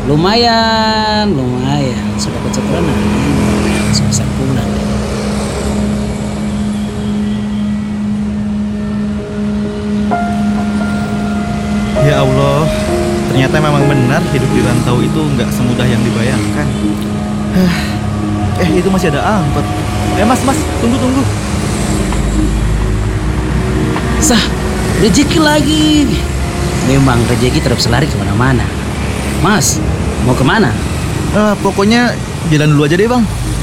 Lumayan, lumayan. Sudah kecepatan, selesai pulang. Ya Allah, ternyata memang benar hidup di rantau itu nggak semudah yang dibayangkan. Itu masih ada angkot. Mas, tunggu. Sah, rezeki lagi. Memang rezeki terus lari kemana-mana. Mas, mau kemana? Pokoknya jalan dulu aja deh bang.